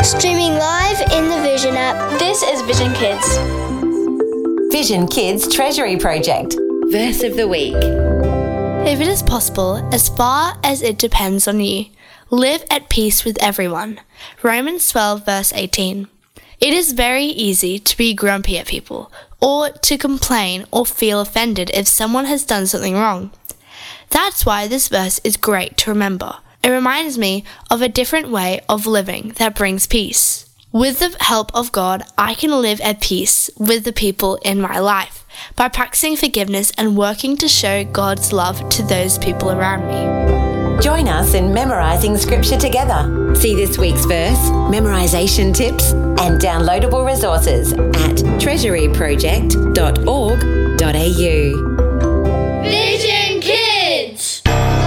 Streaming live in the Vision app. This is Vision Kids. Vision Kids Treasury Project. Verse of the Week. If it is possible, as far as it depends on you, live at peace with everyone. Romans 12 verse 18. It is very easy to be grumpy at people, or to complain or feel offended if someone has done something wrong. That's why this verse is great to remember. It reminds me of a different way of living that brings peace. With the help of God, I can live at peace with the people in my life by practicing forgiveness and working to show God's love to those people around me. Join us in memorising scripture together. See this week's verse, memorisation tips, and downloadable resources at treasuryproject.org.au. Vision!